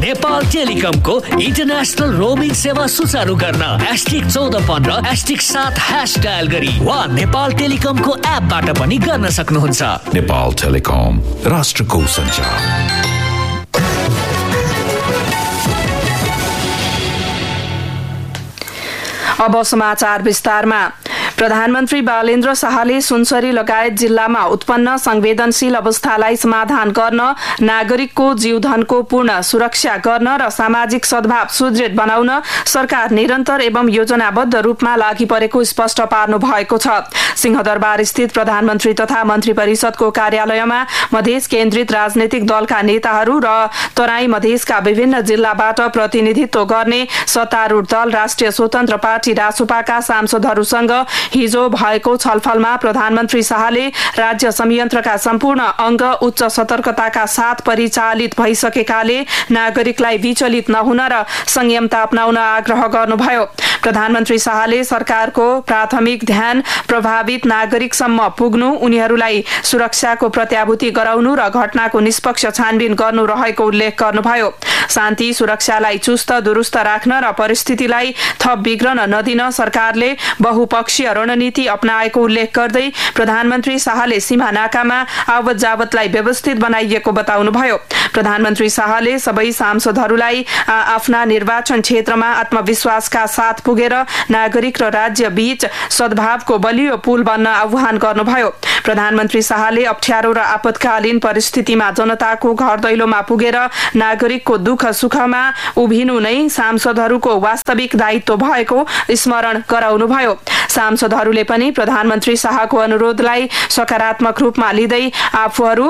Nepal टेलिकमको international roaming सेवा सुचारू गर्न *1415 *7# डायल गरी वा नेपाल टेलिकमको एपबाट पनि गर्न सक्नुहुन्छ। नेपाल टेलिकम, राष्ट्रको सञ्चार। अब समाचार विस्तारमा। प्रधानमन्त्री बालेन्द्र शाहले सुनसरी लगायत जिल्लामा उत्पन्न संवेदनशील अवस्थालाई समाधान गर्न, नागरिकको जीवधनको पूर्ण सुरक्षा गर्न र सामाजिक सद्भाव सुदृढ बनाउन सरकार निरन्तर एवं योजनाबद्ध रूपमा लागि परेको स्पष्ट पार्नु भएको छ। सिंहदरबार स्थित प्रधानमन्त्री तथा मन्त्री परिषदको कार्यालयमा मधेस केन्द्रित राजनैतिक दलका नेताहरू र तराई मधेसका विभिन्न जिल्लाबाट प्रतिनिधित्व गर्ने सत्तारूढ दल राष्ट्रिय स्वतन्त्र पार्टी रासुपाका सांसदहरूसँग हिजो भएको छलफलमा प्रधानमन्त्री शाहले राज्य संयन्त्रका सम्पूर्ण अङ्ग उच्च सतर्कताका साथ परिचालित भइसकेकाले नागरिकलाई विचलित नहुन र संयमता अपनाउन आग्रह गर्नुभयो। प्रधानमन्त्री शाहले सरकारको प्राथमिक ध्यान प्रभावित नागरिकसम्म पुग्नु, उनीहरूलाई सुरक्षाको प्रत्याभूति गराउनु र घटनाको निष्पक्ष छानबिन गर्नु रहेको उल्लेख गर्नुभयो। शान्ति सुरक्षालाई चुस्त दुरुस्त राख्न र परिस्थितिलाई थप बिग्रन नदिन सरकारले बहुपक्षीय रणनीति अपनाएको उल्लेख गर्दै प्रधानमन्त्री शाहले सीमा नाकामा आवत जावतलाई व्यवस्थित बनाइएको बताउनुभयो। प्रधानमन्त्री शाहले सबै सांसदहरूलाई आफ्ना निर्वाचन क्षेत्रमा आत्मविश्वासका साथ पुगेर नागरिक र राज्य बीच सद्भावको बलियो पुल बन्न आह्वान गर्नुभयो। प्रधानमन्त्री शाहले अप्ठ्यारो र आपतकालीन परिस्थितिमा जनताको घर दैलोमा पुगेर नागरिकको दुःख सुखमा उभिनु नै सांसदहरूको वास्तविक दायित्व भएको स्मरण गराउनुभयो। सांसदहरूले पनि प्रधानमन्त्री शाहको अनुरोधलाई सकारात्मक रूपमा लिँदै आफूहरू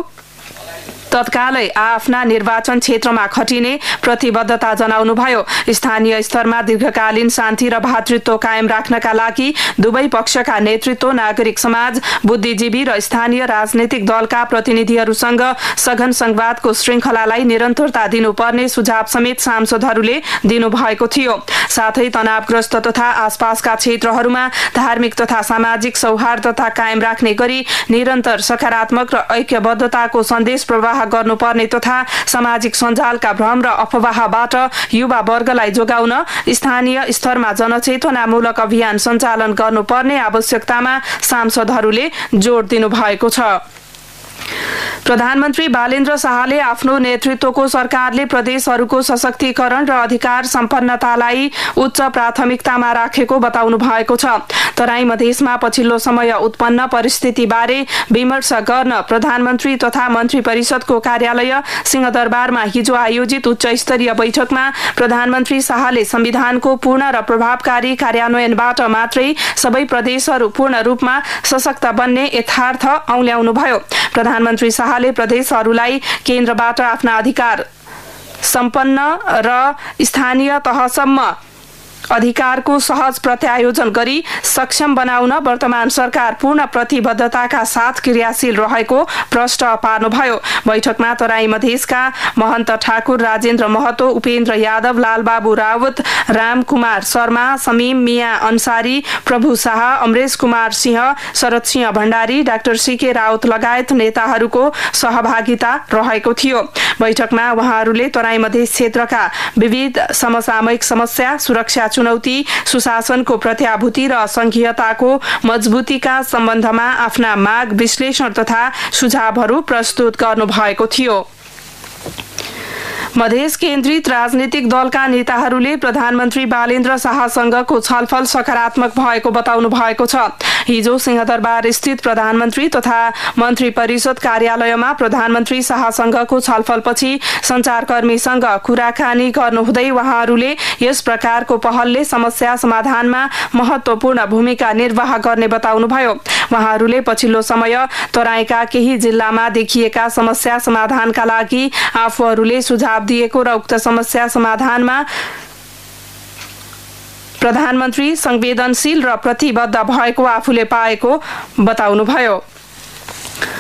तत्कालै आफ्ना निर्वाचन क्षेत्रमा खटिने प्रतिबद्धता जनाउनुभयो। स्थानीय स्तरमा दीर्घकालीन शान्ति र भातृत्व कायम राख्नका लागि दुवै पक्षका नेतृत्व, नागरिक समाज, बुद्धिजीवी र स्थानीय राजनैतिक दलका प्रतिनिधिहरूसँग सघन संवादको श्रृङ्खलालाई निरन्तरता दिनुपर्ने सुझाव समेत सांसदहरूले दिनुभएको थियो। साथै तनावग्रस्त तथा आसपासका क्षेत्रहरूमा धार्मिक तथा सामाजिक सौहार्दता कायम राख्ने गरी निरन्तर सकारात्मक र ऐक्यबद्धताको सन्देश प्रवाह गर्नुपर्ने तथा सामाजिक सञ्जालका भ्रम र अफवाहबाट युवा वर्गलाई जोगाउन स्थानीय स्तरमा जनचेतनामूलक अभियान सञ्चालन गर्नुपर्ने आवश्यकतामा सांसदहरूले जोड दिनु भएको छ। प्रधानमन्त्री बालेन्द्र शाहले आफ्नो नेतृत्वको सरकारले प्रदेशहरूको सशक्तिकरण र अधिकार सम्पन्नतालाई उच्च प्राथमिकतामा राखेको बताउनु भएको छ। तराई मधेसमा पछिल्लो समय उत्पन्न परिस्थितिबारे विमर्श गर्न प्रधानमन्त्री तथा मन्त्री परिषदको कार्यालय सिंहदरबारमा हिजो आयोजित उच्च स्तरीय बैठकमा प्रधानमन्त्री शाहले संविधानको पूर्ण र प्रभावकारी कार्यान्वयनबाट मात्रै सबै प्रदेशहरू पूर्ण रूपमा सशक्त बन्ने यथार्थ औल्याउनुभयो। प्रधानमन्त्री शाहले प्रदेशहरूलाई केन्द्रबाट आफ्ना अधिकार सम्पन्न र स्थानीय तहसम्म अधिकारको सहज प्रत्यायोजन गरी सक्षम बनाउन वर्तमान सरकार पूर्ण प्रतिबद्धताका साथ क्रियाशील रहेको प्रश्न पार्नुभयो। बैठकमा तराई मधेसका महन्त ठाकुर राजेन्द्र महतो, उपेन्द्र यादव, लालबाबु रावत, राम कुमार शर्मा, समीम मिया अन्सारी, प्रभु शाह, अमरेश कुमार सिंह, शरद सिंह भण्डारी, डाक्टर सीके राउत लगायत नेताहरूको सहभागिता रहेको थियो। बैठकमा उहाँहरूले तराई मधेस क्षेत्रका विविध समसामयिक समस्या, सुरक्षा चुनौती, सुशासनको प्रत्याभूति र संघीयताको मजबुतीका सम्बन्धमा आफ्ना माग, विश्लेषण तथा सुझावहरू प्रस्तुत गर्नु भएको थियो। मधेस केन्द्रित राजनीतिक दलका नेताहरूले प्रधानमन्त्री बालेन्द्र शाहसँगको छलफल सकारात्मक भएको बताउनु भएको छ। हिजो सिंहदरबार स्थित प्रधानमन्त्री तथा मन्त्री परिषद कार्यालयमा प्रधानमन्त्री शाहसँगको छलफलपछि सञ्चारकर्मीसँग कुराकानी गर्नुहुँदै उहाँहरूले यस प्रकारको पहलले समस्या समाधानमा महत्त्वपूर्ण भूमिका निर्वाह गर्ने बताउनुभयो। उहाँहरूले पछिल्लो समय तराईका केही जिल्लामा देखिएका समस्या समाधानका लागि आफूहरूले सुझाव दिएको र उक्त समस्या समाधानमा प्रधानमन्त्री संवेदनशील र प्रतिबद्ध भएको आफूले पाएको बताउनुभयो।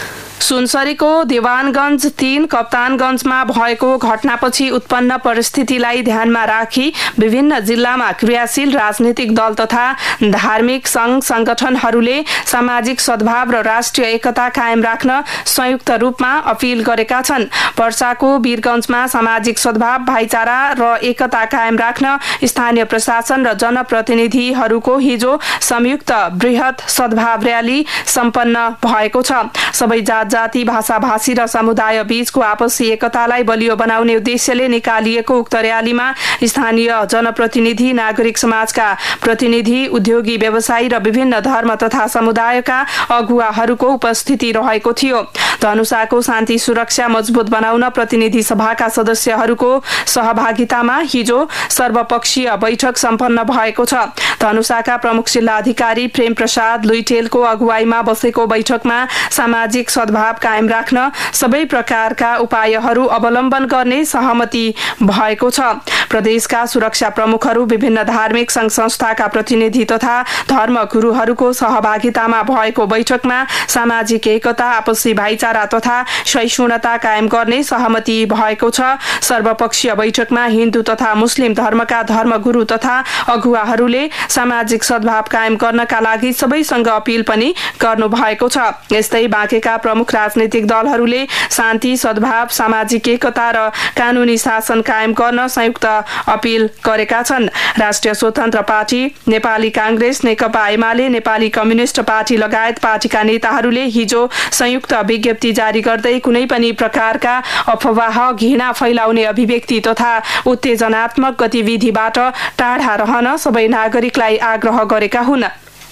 सुनसरीको देवानगञ्ज 3 कप्तानगञ्जमा भएको घटनापछि उत्पन्न परिस्थितिलाई ध्यानमा राखी विभिन्न जिल्लामा क्रियाशील राजनीतिक दल तथा धार्मिक संघ संगठनहरूले सामाजिक सद्भाव र राष्ट्रिय एकता कायम राख्न संयुक्त रूपमा अपील गरेका छन्। पर्साको वीरगञ्जमा सामाजिक सद्भाव, भाइचारा र एकता कायम राख्न स्थानीय प्रशासन र जनप्रतिनिधिहरूको हिजो संयुक्त बृहत सद्भाव र्याली सम्पन्न भएको छ। सबै जात जाति, भाषा भाषी र समुदाय बीचको आपसी एकतालाई बलियो बनाउने उद्देश्यले निकालिएको उक्त र्यालीमा स्थानीय जनप्रतिनिधि, नागरिक समाजका प्रतिनिधि, उद्योगी, व्यवसायी र विभिन्न धर्म तथा समुदायका अगुवाहरूको उपस्थिति रहेको थियो। धनुषाको शान्ति सुरक्षा मजबुत बनाउन प्रतिनिधि सभाका सदस्यहरूको सहभागितामा हिजो सर्वपक्षीय बैठक सम्पन्न भएको छ। धनुषाका प्रमुख जिल्लाधिकारी प्रेम प्रसाद लुइटेलको अगुवाईमा बसेको बैठकमा सामाजिक सद्भाव कायम राख्न सबै प्रकारका उपायहरू अवलम्बन गर्ने सहमति भएको छ। प्रदेशका सुरक्षा प्रमुखहरू, विभिन्न धार्मिक संघ संस्थाका प्रतिनिधि तथा धर्म गुरुहरूको सहभागितामा भएको बैठकमा सामाजिक एकता, आपसी भाइचारा तथा सहिष्णुता कायम गर्ने सहमति भएको छ। सर्वपक्षीय बैठकमा हिन्दू तथा मुस्लिम धर्मका धर्मगुरु तथा अगुवाहरूले सामाजिक सद्भाव कायम गर्नका लागि सबैसँग अपील पनि गर्नु भएको छ। यस्तै बाँकेका प्रमुख राजनीतिक दलहरूले शान्ति, सद्भाव, सामाजिक एकता र कानूनी शासन कायम गर्न संयुक्त अपील गरेका छन्। राष्ट्रिय स्वतन्त्र पार्टी, नेपाली कांग्रेस, नेकपा एमाले, नेपाली कम्युनिस्ट पार्टी लगायत पार्टीका नेताहरूले हिजो संयुक्त विज्ञप्ति जारी गर्दै कुनै पनि प्रकारका अफवाह, घृणा फैलाउने अभिव्यक्ति तथा उत्तेजनात्मक गतिविधिबाट टाढा रहन सबै नागरिकलाई आग्रह गरेका हुन्।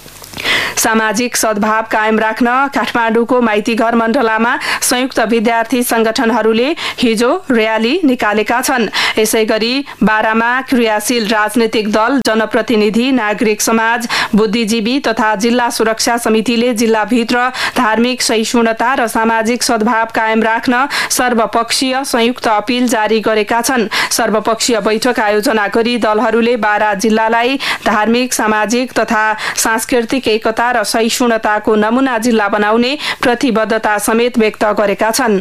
सामाजिक सद्भाव कायम राख्न काठमाडौँको माइतीघर मण्डलामा संयुक्त विद्यार्थी संगठनहरूले हिजो र्याली निकालेका छन्। यसैगरी बारामा क्रियाशील राजनीतिक दल, जनप्रतिनिधि, नागरिक समाज, बुद्धिजीवी तथा जिल्ला सुरक्षा समितिले जिल्लाभित्र धार्मिक सहिष्णुता र सामाजिक सद्भाव कायम राख्न सर्वपक्षीय संयुक्त अपील जारी गरेका छन्। सर्वपक्षीय बैठक आयोजना गरी दलहरूले बारा जिल्लालाई धार्मिक, सामाजिक तथा सांस्कृतिक एकता र सहिष्णुताको नमूना जिल्ला बनाउने प्रतिबद्धता समेत व्यक्त गरेका छन्।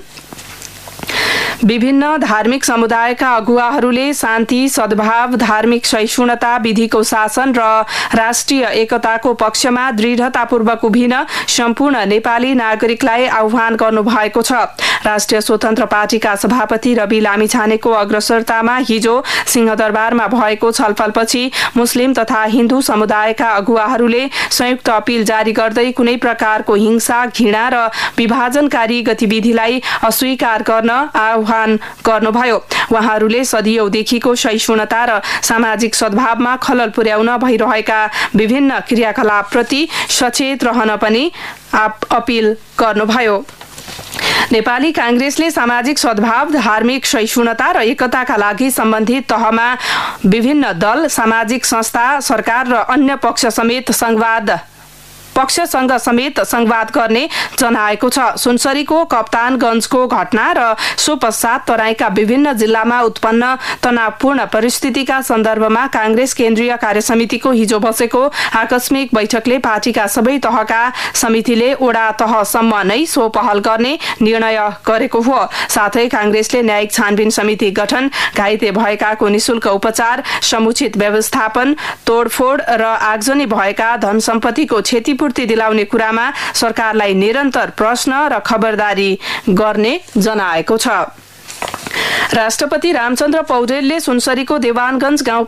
विभिन्न धार्मिक समुदायका अगुवाहरूले शान्ति, सद्भाव, धार्मिक सहिष्णुता, विधिको शासन र राष्ट्रिय एकताको पक्षमा दृढतापूर्वक उभिन सम्पूर्ण नेपाली नागरिकलाई आह्वान गर्नुभएको छ। राष्ट्रिय स्वतन्त्र पार्टीका सभापति रवि लामिछानेको अग्रसरतामा हिजो सिंहदरबारमा भएको छलफलपछि मुस्लिम तथा हिन्दू समुदायका अगुवाहरूले संयुक्त अपील जारी गर्दै कुनै प्रकारको हिंसा, घृणा र विभाजनकारी गतिविधिलाई अस्वीकार गर्न आह्वान गर्नुभयो। उहाँहरूले सदियौंदेखिको सहिष्णुता र सामाजिक सद्भावमा खलल पुर्याउन भइरहेका विभिन्न क्रियाकलापप्रति सचेत रहन पनि अपील गर्नुभयो। नेपाली कांग्रेसले सामाजिक सद्भाव, धार्मिक सहिष्णुता र एकताका लागि सम्बन्धित तहमा विभिन्न दल, सामाजिक संस्था, सरकार र अन्य पक्षसँग समेत संवाद गर्ने जनाएको छ। सुनसरीको कप्तानगञ्जको घटना र सो पश्चात तराईका विभिन्न जिल्लामा उत्पन्न तनावपूर्ण परिस्थितिका सन्दर्भमा कांग्रेस केन्द्रीय कार्यसमितिको हिजो बसेको आकस्मिक बैठकले पार्टीका सबै तहका समितिले वडा तहसम्म नै सो पहल गर्ने निर्णय गरेको हो। साथै कांग्रेसले न्यायिक छानबिन समिति गठन, घाइते भएकाको निशुल्क उपचार, समुचित व्यवस्थापन, तोडफोड र आगजनी भएका धन सम्पत्तिको क्षतिपूर्ति दिलाउने कुरामा सरकारलाई निरन्तर प्रश्न र खबरदारी गर्ने जनाएको छ। राष्ट्रपति रामचन्द्र पौडेलले सुनसरीको देवानगञ्ज गाउँ